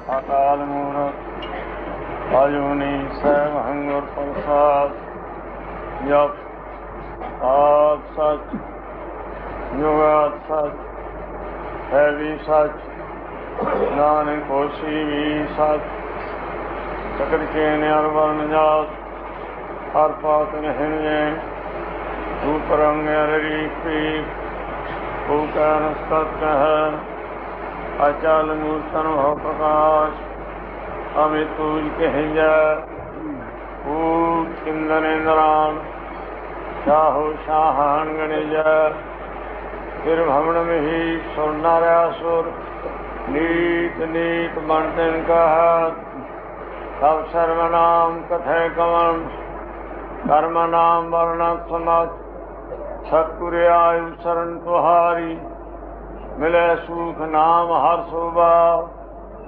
ਅਕਾਲ ਮੂਰਤਿ ਅਜੂਨੀ ਸੈਭੰ ਗੁਰ ਪ੍ਰਸਾਦਿ। ਜਪੁ ਆਦਿ ਸਚੁ ਜੁਗਾਦਿ ਸਚੁ ਹੈ ਵੀ ਸਚੁ ਨਾਨਕ ਹੋਸੀ ਵੀ ਸਚੁ। ਸਕਲ ਚੇਨ ਅਰ ਵਰਨ ਜਾਤਿ ਹਰਿ ਪਾਤਿ ਨਹਿ ਜੈਨ। ਰੂਪ ਰੰਗ ਅਰ ਰੀਪ ਭੂ ਕੈ ਨਸਤਤਿ ਹੈ। ਅਚਲ ਮੂਰਤਿ ਭਉ ਪ੍ਰਕਾਸ਼ੁ ਅਮਿਤ ਪੂਜ ਕਹੀਜੈ। ਊਚ ਇੰਦ੍ਰ ਇੰਦਰਾਨ ਸ਼ਾਹੋ ਸ਼ਾਹਾਨ ਗਣਿਜੈ। ਫਿਰ ਭਵਨ ਮਹੀ ਸੁਰ ਨਰ ਅਸੁਰ ਨੀਤ ਨੀਤ ਬਨ ਤਿਨ ਕਹਤ। ਸਭ ਸਰਬ ਨਾਮ ਕਥੈ ਕਵਨ ਕਰਮ ਨਾਮ ਵਰਣਤ ਸਮਤ। ਸਤਿਗੁਰ ਆਯੁ ਸਰਨ ਤੁਹਾਰੀ ਮਿਲੈ ਸੂਖ ਨਾਮ ਹਰਿ ਸੋਭਾ।